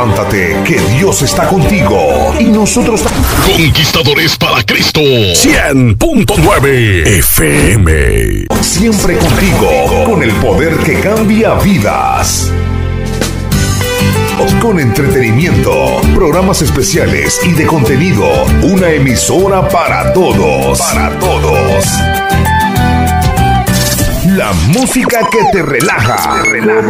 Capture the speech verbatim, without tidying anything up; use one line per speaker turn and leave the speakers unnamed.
levántate, que Dios está contigo y nosotros
Conquistadores para Cristo.
cien punto nueve F M. Siempre contigo, con el poder que cambia vidas. Con entretenimiento, programas especiales y de contenido. Una emisora para todos. Para todos. La música que te relaja. Te relaja.